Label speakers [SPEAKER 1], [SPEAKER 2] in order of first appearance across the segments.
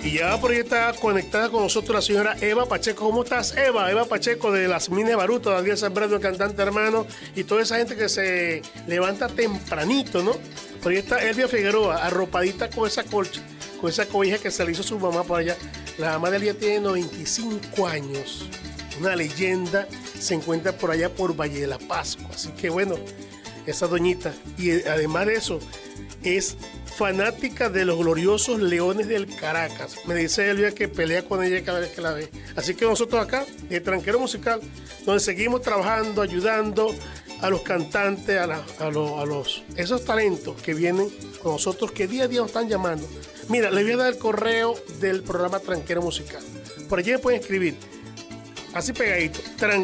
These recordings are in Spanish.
[SPEAKER 1] Y ya por ahí está conectada con nosotros la señora Eva Pacheco. ¿Cómo estás, Eva? Eva Pacheco de las Minas de Baruta, Daniel Zambrano, el cantante hermano, y toda esa gente que se levanta tempranito, ¿no? Por ahí está Elvia Figueroa, arropadita con esa colcha, con esa cobija que se le hizo su mamá por allá. La mamá de Elvia tiene 95 años, una leyenda, se encuentra por allá por Valle de la Pascua. Así que bueno, esa doñita. Y además de eso, es fanática de los gloriosos Leones del Caracas. Me dice Elvia que pelea con ella cada vez que la ve. Así que nosotros acá, de Tranquero Musical, donde seguimos trabajando, ayudando a los cantantes, esos talentos que vienen con nosotros, que día a día nos están llamando. Mira, les voy a dar el correo del programa Tranquero Musical. Por allí me pueden escribir, así pegadito,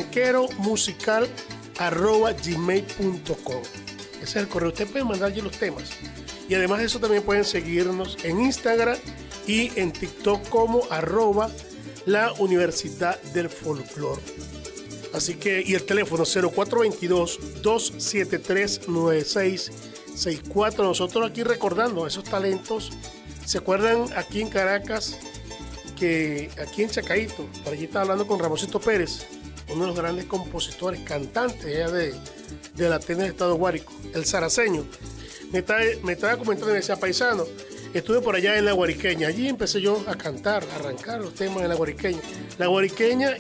[SPEAKER 1] tranqueromusical@gmail.com. Ese es el correo. Ustedes pueden mandar allí los temas. Y además de eso también pueden seguirnos en Instagram y en TikTok como @la Universidad del Folclor. Así que, y el teléfono 0422-273-9664. Nosotros aquí recordando esos talentos. ¿Se acuerdan aquí en Caracas que aquí en Chacaíto, por allí estaba hablando con Ramosito Pérez, uno de los grandes compositores, cantantes de la Atenas de Estado Guárico, el zaraceño? Me estaba comentando y me decía, paisano, estuve por allá en La Guariqueña. Allí empecé yo a cantar, a arrancar los temas de La Guariqueña. La Guariqueña